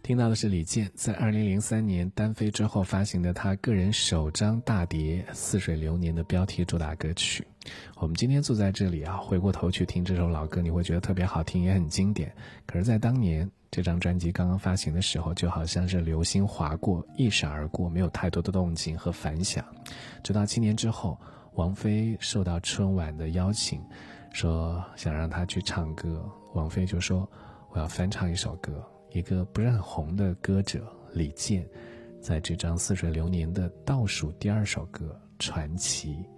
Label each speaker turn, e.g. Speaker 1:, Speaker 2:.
Speaker 1: 听到的是李健在2003年单飞之后发行的他个人首张大碟《似水流年》的标题主打歌曲。我们今天坐在这里啊，回过头去听这首老歌，你会觉得特别好听，也很经典。可是在当年这张专辑刚刚发行的时候，就好像是流星划过，一闪而过，没有太多的动静和反响。直到7年之后，王菲受到春晚的邀请，说想让她去唱歌，王菲就说我要翻唱一首歌，一个不是很红的歌者李健在这张《似水流年》的倒数第2首歌《传奇》